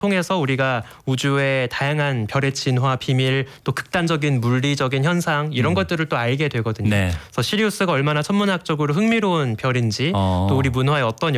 통해서 우리가 우주의 다양한 별의 진화 비밀, 또 극단적인 물리적인 현상 이런 것들을 또 알게 되거든요. 네. 그래서 시리우스가 얼마나 천문학적으로 흥미로운 별인지 또 우리 문화에 어떤